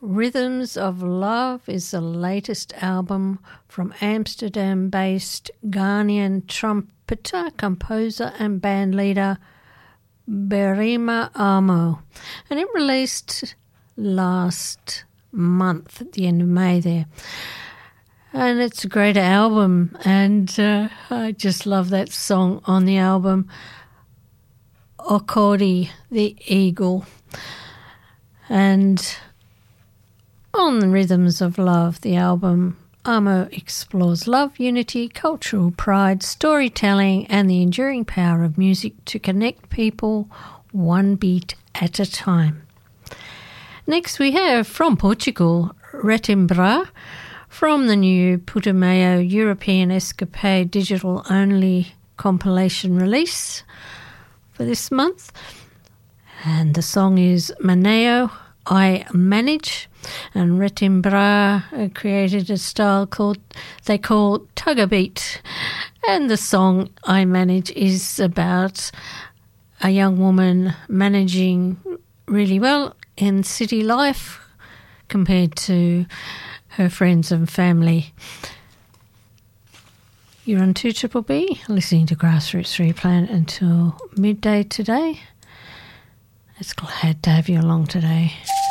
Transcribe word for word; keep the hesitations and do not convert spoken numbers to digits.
Rhythms of Love is the latest album from Amsterdam-based Ghanaian trumpeter, composer and bandleader Berima Amo, and it released last month at the end of May there. And it's a great album, and uh, I just love that song on the album, Okodi the Eagle. And on the Rhythms of Love, the album, Amo explores love, unity, cultural pride, storytelling, and the enduring power of music to connect people one beat at a time. Next we have, from Portugal, Retimbra, from the new Putumayo European Escapade digital-only compilation release for this month. And the song is Maneo, I Manage. And Retimbra created a style called they call Tugger Beat. And the song I Manage is about a young woman managing really well in city life compared to her friends and family. You're on two Triple B, listening to Grassroots Replay until midday today. It's glad to have you along today.